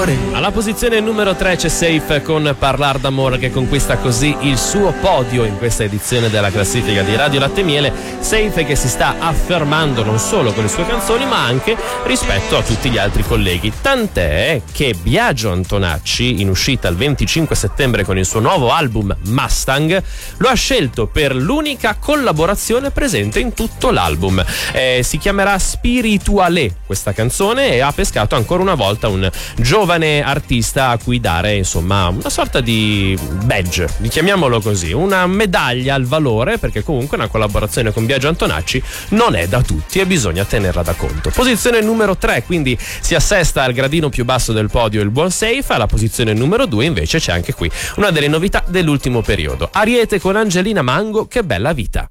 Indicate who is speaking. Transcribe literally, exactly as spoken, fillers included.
Speaker 1: d'amore.
Speaker 2: Alla posizione numero tre c'è Safe con Parlar d'amore, che conquista così il suo podio in questa edizione della classifica di Radio Latte Miele. Safe che si sta affermando non solo con le sue canzoni ma anche rispetto a tutti gli altri colleghi, tant'è che Biagio Antonacci, in uscita il venticinque settembre con il suo nuovo album Mustang, lo ha scelto per l'unica collaborazione presente in tutto l'album. Eh, si chiamerà Spiritualé questa canzone e ha pescato ancora una volta un giovane artista a cui dare insomma una sorta di badge, chiamiamolo così, una medaglia al valore, perché comunque una collaborazione con Biagio Antonacci non è da tutti e bisogna tenerla da conto. Posizione numero tre, quindi si assesta al gradino più basso del podio il buon Safe. Alla posizione numero due invece c'è anche qui una delle novità dell'ultimo periodo, Ariete con Angelina Mango, Che bella vita.